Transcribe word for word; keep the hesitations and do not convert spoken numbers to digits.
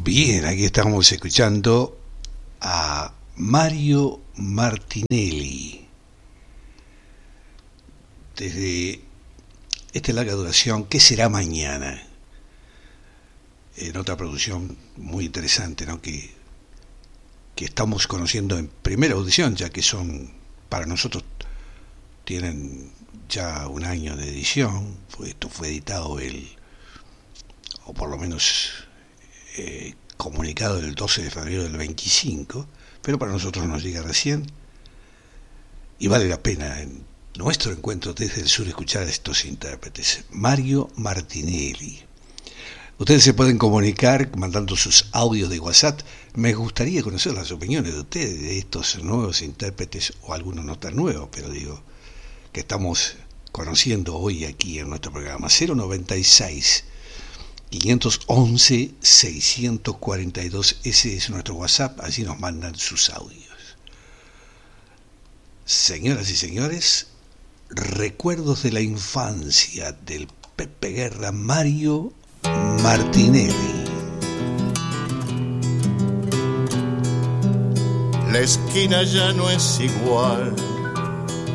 Bien, aquí estamos escuchando a Mario Martinelli desde esta larga duración, ¿Qué será mañana? En otra producción muy interesante, ¿no? que, que estamos conociendo en primera audición, ya que son, para nosotros, tienen ya un año de edición. Esto fue editado el, o por lo menos eh, comunicado el doce de febrero del veinticinco, pero para nosotros nos llega recién y vale la pena en nuestro encuentro desde el sur escuchar a estos intérpretes. Mario Martinelli. Ustedes se pueden comunicar mandando sus audios de WhatsApp. Me gustaría conocer las opiniones de ustedes de estos nuevos intérpretes, o algunos no tan nuevos, pero digo que estamos conociendo hoy aquí en nuestro programa. Cero noventa y seis, quinientos once, seiscientos cuarenta y dos, ese es nuestro WhatsApp, allí nos mandan sus audios. Señoras y señores, recuerdos de la infancia del Pepe Guerra, Mario Martinelli. La esquina ya no es igual,